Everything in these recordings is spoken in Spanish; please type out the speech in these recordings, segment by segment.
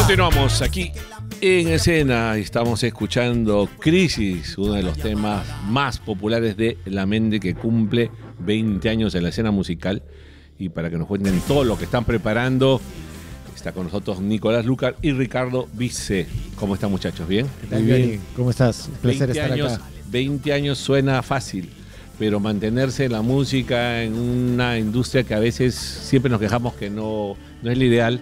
Continuamos aquí en escena. Estamos escuchando Crisis, uno de los temas más populares de La Mente, que cumple 20 años en la escena musical. Y para que nos cuenten todo lo que están preparando, está con nosotros Nicolás Lucar y Ricardo Vice. ¿Cómo están, muchachos? ¿Bien? Muy bien. ¿Cómo estás? Un placer estar años, acá. 20 años suena fácil, pero mantenerse en la música en una industria que a veces siempre nos quejamos que no es la ideal,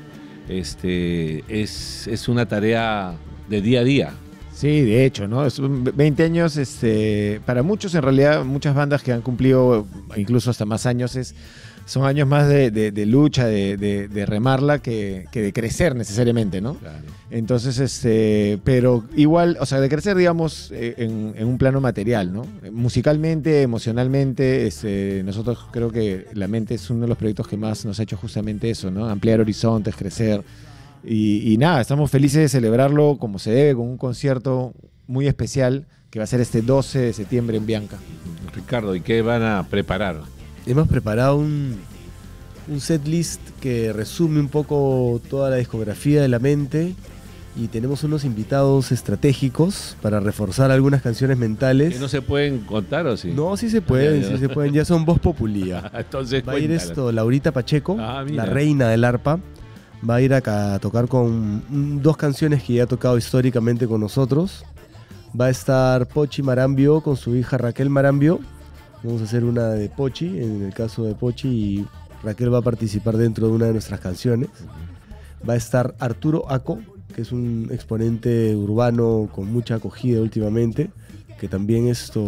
es una tarea de día a día. Sí, de hecho, ¿no? 20 años, para muchos, en realidad, muchas bandas que han cumplido incluso hasta más años, son años más de lucha, de remarla, que de crecer necesariamente, ¿no? Claro. Entonces, pero igual, o sea, de crecer, digamos, en un plano material, ¿no? Musicalmente, emocionalmente, nosotros creo que La Mente es uno de los proyectos que más nos ha hecho justamente eso, ¿no? Ampliar horizontes, crecer. Y nada, estamos felices de celebrarlo como se debe, con un concierto muy especial que va a ser este 12 de septiembre en Bianca. Ricardo, ¿y qué van a preparar? Hemos preparado un setlist que resume un poco toda la discografía de La Mente y tenemos unos invitados estratégicos para reforzar algunas canciones mentales. ¿Que no se pueden contar o sí? No, sí se pueden, ya son voz populía. Entonces Va a ir cuéntala. Laurita Pacheco, Ah, la mira. reina del arpa. Va a ir acá a tocar con dos canciones que ya ha tocado históricamente con nosotros. Va a estar Pochi Marambio con su hija Raquel Marambio. Vamos a hacer una de Pochi, en el caso de Pochi, y Raquel va a participar dentro de una de nuestras canciones. Va a estar Arturo Aco, que es un exponente urbano con mucha acogida últimamente, que también